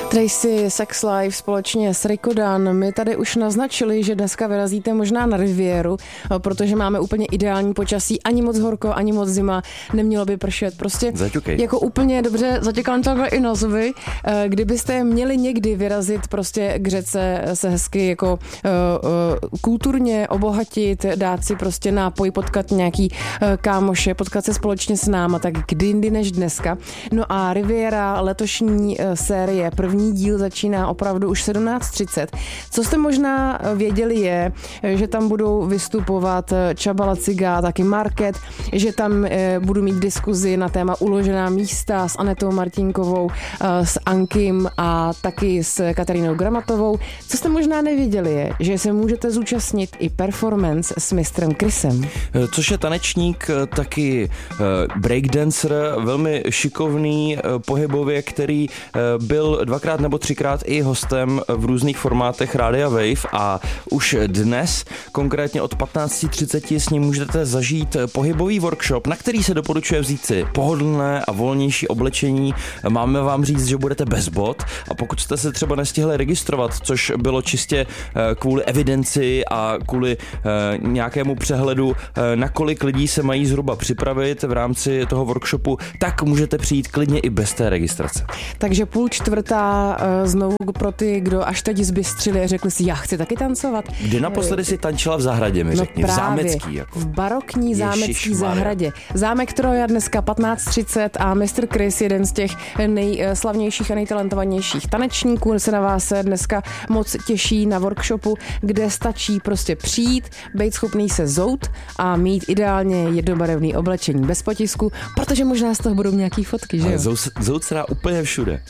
Tracy, Sex Life společně s Rico Dan. My tady už naznačili, že dneska vyrazíte možná na Rivieru, protože máme úplně ideální počasí, ani moc horko, ani moc zima, nemělo by pršet. Prostě jako úplně dobře zatěkám takhle i na zuby. Kdybyste měli někdy vyrazit prostě k řece se hezky jako kulturně obohatit, dát si prostě nápoj, potkat nějaký kámoše, potkat se společně s náma, tak kdy jindy než dneska. No a Riviera, letošní série, první díl začíná opravdu už 17:30. Co jste možná věděli je, že tam budou vystupovat Csaba Laciga, taky Market, že tam budu mít diskuzi na téma uložená místa s Anetou Martinkovou, s Ankim a taky s Katarínou Gramatovou. Co jste možná nevěděli je, že se můžete zúčastnit i performance s mistrem Chrisem. Což je tanečník, taky breakdancer, velmi šikovný pohybově, který byl dvakrát nebo třikrát i hostem v různých formátech Rádia Wave a už dnes, konkrétně od 15:30 s ním můžete zažít pohybový workshop, na který se doporučuje vzít si pohodlné a volnější oblečení. Máme vám říct, že budete bez bot a pokud jste se třeba nestihli registrovat, což bylo čistě kvůli evidenci a kvůli nějakému přehledu, na kolik lidí se mají zhruba připravit v rámci toho workshopu, tak můžete přijít klidně i bez té registrace. Takže 3:30 znovu pro ty, kdo až teď zbystřili a řekli si, já chci taky tancovat. Kdy naposledy si tančila v zahradě, mi řekni, právě, v zámecký. Jako. V barokní zámecký zahradě. Zámek Troja dneska 15:30 a Mr. Chris, jeden z těch nejslavnějších a nejtalentovanější tanečníků, se na vás dneska moc těší na workshopu, kde stačí prostě přijít, být schopný se zout a mít ideálně jednobarevný oblečení bez potisku, protože možná z toho budou nějaký fotky, že jo? Zout se dá úplně všude.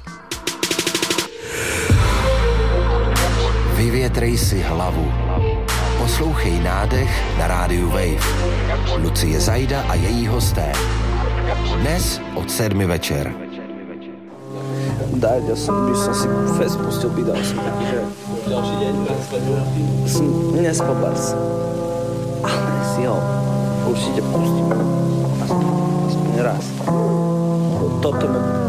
Vyvětrej si hlavu. Poslouchej Nádech na rádiu Wave. Lucie Zajda a její hosté. Dnes od 7 večer. Dať, by som si fest pustil, pýtal som taký, že ďalší deň som nespal bars. Ale si ho určite pustím. Aspoň raz. Toto